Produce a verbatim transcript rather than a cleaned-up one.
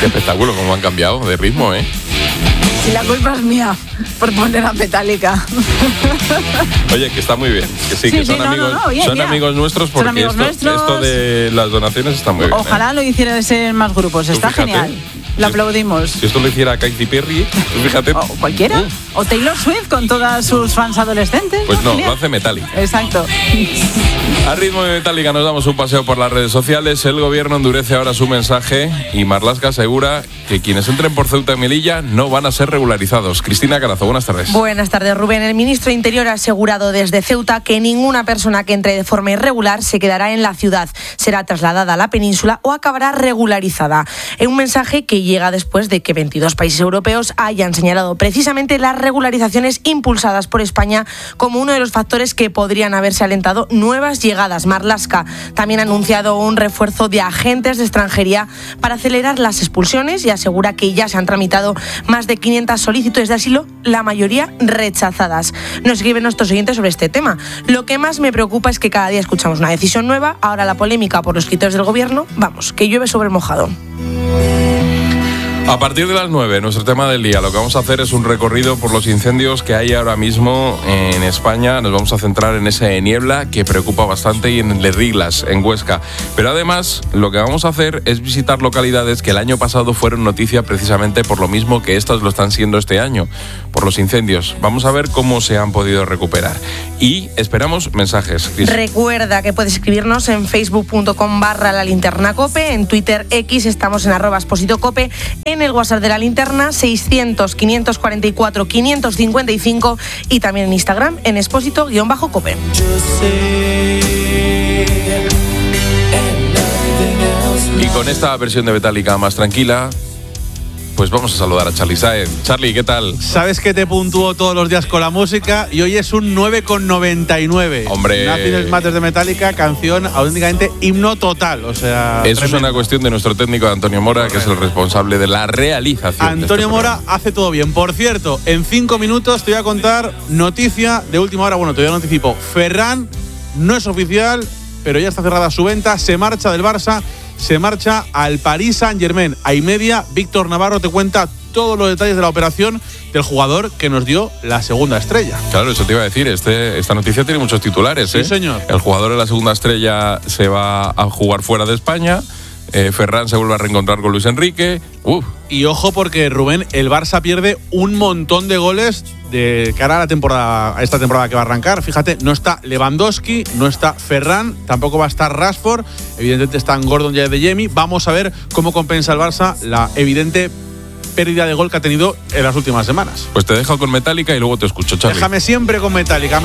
Qué espectáculo, cómo han cambiado de ritmo, ¿eh? Si la culpa es mía por poner a Metallica. Oye, que está muy bien. Que sí, sí que son, sí, no, amigos, no, no, bien, son bien. amigos nuestros porque amigos esto, nuestros. esto de las donaciones está muy bien. Ojalá ¿eh? lo hicieran en más grupos. Está fíjate, genial. Lo aplaudimos. Si esto lo hiciera Katy Perry, fíjate. O cualquiera. Uh. O Taylor Swift con todas sus fans adolescentes. Pues no, Genial. lo hace Metallica. Exacto. A ritmo de Metallica nos damos un paseo por las redes sociales. El gobierno endurece ahora su mensaje y Marlaska asegura que quienes entren por Ceuta y Melilla no van a ser regularizados. Cristina Carazo, buenas tardes. Buenas tardes, Rubén. El ministro de Interior ha asegurado desde Ceuta que ninguna persona que entre de forma irregular se quedará en la ciudad. Será trasladada a la península o acabará regularizada. Es un mensaje que llega después de que veintidós países europeos hayan señalado precisamente las regularizaciones impulsadas por España como uno de los factores que podrían haberse alentado nuevas llegadas. Marlaska también ha anunciado un refuerzo de agentes de extranjería para acelerar las expulsiones y asegura que ya se han tramitado más de quinientas solicitudes de asilo, la mayoría rechazadas. Nos escriben nuestros oyentes sobre este tema. Lo que más me preocupa es que cada día escuchamos una decisión nueva. Ahora la polémica por los criterios del gobierno, vamos, que llueve sobre mojado. A partir de las nueve, nuestro tema del día, lo que vamos a hacer es un recorrido por los incendios que hay ahora mismo en España. Nos vamos a centrar en ese Niebla que preocupa bastante y en el Riglas, en Huesca. Pero además, lo que vamos a hacer es visitar localidades que el año pasado fueron noticia precisamente por lo mismo que estas lo están siendo este año, por los incendios. Vamos a ver cómo se han podido recuperar. Y esperamos mensajes. Cris. Recuerda que puedes escribirnos en facebook.com barra la linterna cope, en Twitter X estamos en arroba exposito cope, en el WhatsApp de la linterna seiscientos, quinientos cuarenta y cuatro, quinientos cincuenta y cinco y también en Instagram en expósito-cope. Y con esta versión de Metallica más tranquila, pues vamos a saludar a Charly Sáenz. Charly, ¿qué tal? Sabes que te puntúo todos los días con la música y hoy es un nueve coma noventa y nueve. Hombre. Nothing Matters de Metallica, canción auténticamente himno total. O sea, Eso tremendo. es una cuestión de nuestro técnico Antonio Mora, que es el responsable de la realización. Antonio de este Mora programa. hace todo bien. Por cierto, en cinco minutos te voy a contar noticia de última hora. Bueno, te voy a anticipo. Ferran no es oficial, pero ya está cerrada su venta. Se marcha del Barça. Se marcha al Paris Saint-Germain. A y media, Víctor Navarro te cuenta todos los detalles de la operación del jugador que nos dio la segunda estrella. Claro, eso te iba a decir. Este, esta noticia tiene muchos titulares. Sí, ¿eh? señor. El jugador de la segunda estrella se va a jugar fuera de España. Eh, Ferran se vuelve a reencontrar con Luis Enrique. Uf. Y ojo porque, Rubén, el Barça pierde un montón de goles de cara a la temporada, a esta temporada que va a arrancar. Fíjate, no está Lewandowski, no está Ferran, tampoco va a estar Rashford, evidentemente están Gordon y Adeyemi. Vamos a ver cómo compensa el Barça la evidente pérdida de gol que ha tenido en las últimas semanas. Pues te dejo con Metallica y luego te escucho, Charly. Déjame siempre con Metallica.